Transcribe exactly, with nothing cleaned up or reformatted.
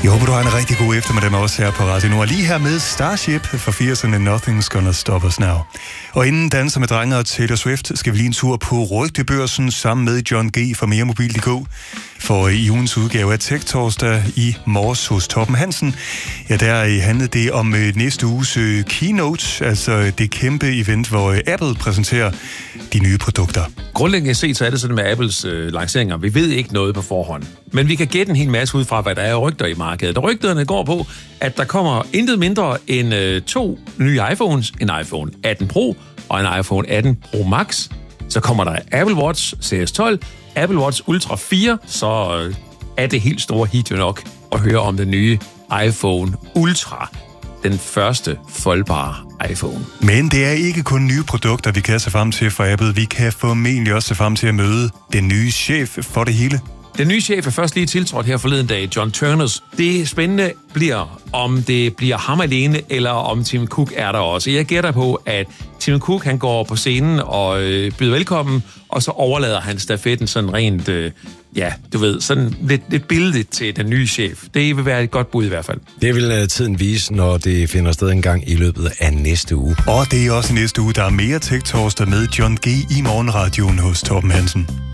Jeg håber, du har en rigtig god eftermiddag med os her på Radio Nord. Lige her med Starship fra firserne, Nothing's Gonna Stop Us Now. Og inden Danser med Drenge og Taylor Swift skal vi lige en tur på Rygtebørsen sammen med John G. fra Meremobil punktum d k. For i ugens udgave af Tech Torsdag i morges hos Torben Hansen, ja, der handlede det om næste uges keynote, altså det kæmpe event, hvor Apple præsenterer de nye produkter. Grundlæggende set, så er det sådan med Apples øh, lanceringer. Vi ved ikke noget på forhånd. Men vi kan gætte en hel masse ud fra, hvad der er rygter i markedet. Og rygterne går på, at der kommer intet mindre end øh, to nye iPhones. En iPhone atten Pro og en iPhone atten Pro Max. Så kommer der Apple Watch Series tolv, Apple Watch Ultra fire, så øh, er det helt store hit jo nok at høre om den nye iPhone Ultra. Den første foldbare iPhone. Men det er ikke kun nye produkter, vi kan se frem til fra Apple. Vi kan formentlig også se frem til at møde den nye chef for det hele. Den nye chef er først lige tiltrådt her forleden dag, John Turners. Det spændende bliver, om det bliver ham alene, eller om Tim Cook er der også. Jeg gætter på, at Tim Cook han går på scenen og øh, byder velkommen, og så overlader han stafetten sådan rent, øh, ja, du ved, sådan lidt, lidt billedet til den nye chef. Det vil være et godt bud i hvert fald. Det vil uh, tiden vise, når det finder sted en gang i løbet af næste uge. Og det er også næste uge, der er mere Tech Torsdag med John G. i morgenradioen hos Torben Hansen.